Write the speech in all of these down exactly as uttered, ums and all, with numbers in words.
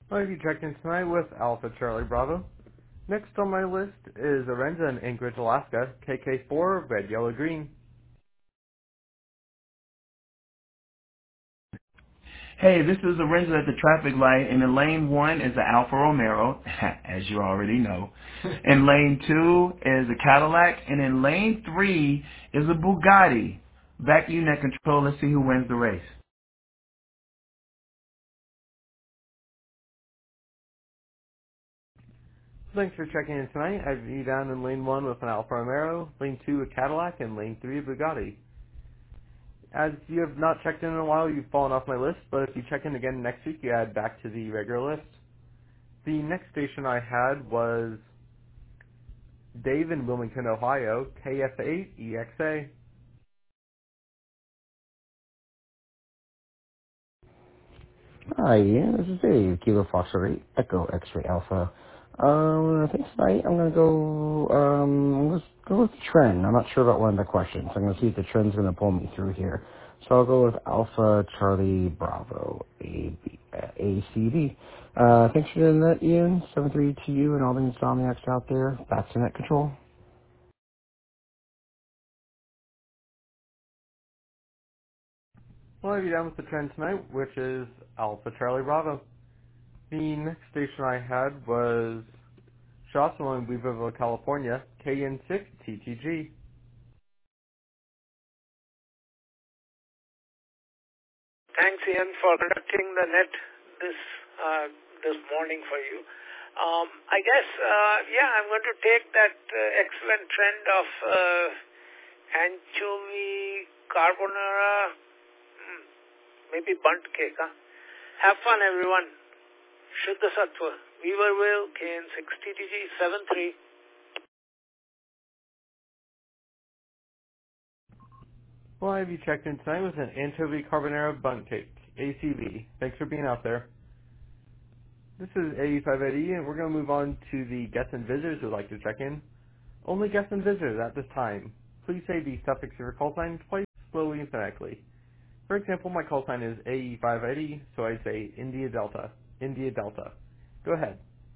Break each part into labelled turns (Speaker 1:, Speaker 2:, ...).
Speaker 1: Well, you checked in tonight with Alpha Charlie Bravo. Next on my list is Arenza in Anchorage, Alaska, K K four, red, yellow, green.
Speaker 2: Hey, this is Lorenzo at the traffic light, and in lane one is the Alfa Romero, as you already know. In lane two is a Cadillac, and in lane three is a Bugatti. Back to you, net control. Let's see who wins the race.
Speaker 1: Thanks for checking in tonight. I have you down in lane one with an Alfa Romero, lane two a Cadillac, and lane three a Bugatti. As you have not checked in in a while, you've fallen off my list, but if you check in again next week, you add back to the regular list. The next station I had was Dave in Wilmington, Ohio, K F eight E X A.
Speaker 3: Hi, yeah, this is Dave, Kilo Foxtrot eight, Echo X-Ray Alpha. Um, I think tonight I'm gonna go, um, let's go with the trend. I'm not sure about one of the questions. I'm gonna see if the trend's gonna pull me through here. So I'll go with Alpha Charlie Bravo, A, B, uh, A C B. Uh, thanks for doing that, Ian. seven three to you and all the insomniacs out there. Back to net control.
Speaker 1: Well, I have you down with the trend tonight, which is Alpha Charlie Bravo. The next station I had was Shawswell in Weaverville, California, K N six T T G.
Speaker 4: Thanks, Ian, for conducting the net this uh, this morning for you. Um, I guess, uh, yeah, I'm going to take that uh, excellent trend of uh, anchovy carbonara, hmm, maybe bunt cake. Huh? Have fun, everyone. Shuddha Sattva. Weaverville, K N six T T G seven three.
Speaker 1: Well, I have you checked in tonight with an anchovy carbonara bun cake, A C V. Thanks for being out there. This is A five eighty, and we're going to move on to the guests and visitors who would like to check in. Only guests and visitors at this time. Please say the suffix of your call sign twice slowly and phonetically. For example, my call sign is A E five eighty, so I'd say India Delta. India Delta. Go ahead.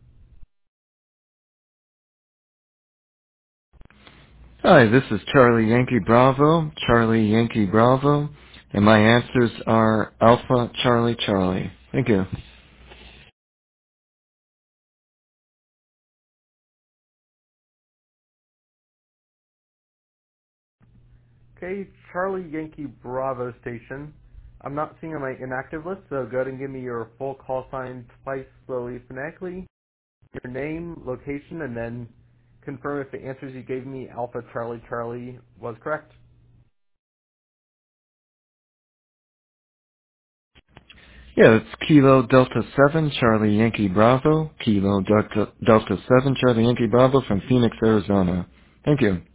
Speaker 5: Hi, this is Charlie Yankee Bravo, Charlie Yankee Bravo, and my answers are Alpha Charlie Charlie. Thank you.
Speaker 1: Okay, Charlie Yankee Bravo station. I'm not seeing on my inactive list, so go ahead and give me your full call sign twice slowly phonetically, your name, location, and then confirm if the answers you gave me, Alpha Charlie Charlie, was correct.
Speaker 5: Yeah, it's Kilo Delta seven, Charlie Yankee Bravo, Kilo Delta, Delta seven, Charlie Yankee Bravo from Phoenix, Arizona. Thank you.